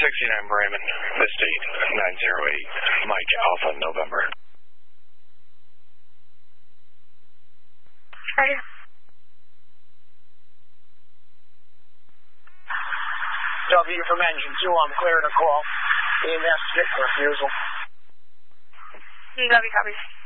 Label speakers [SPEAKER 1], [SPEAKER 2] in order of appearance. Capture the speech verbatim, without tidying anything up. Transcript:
[SPEAKER 1] sixty-nine Bremen, Misstate, nine zero eight, Mike Alpha, November.
[SPEAKER 2] Ready.
[SPEAKER 3] W from engine two, I'm clear to call. E M S stick refusal.
[SPEAKER 2] W copies.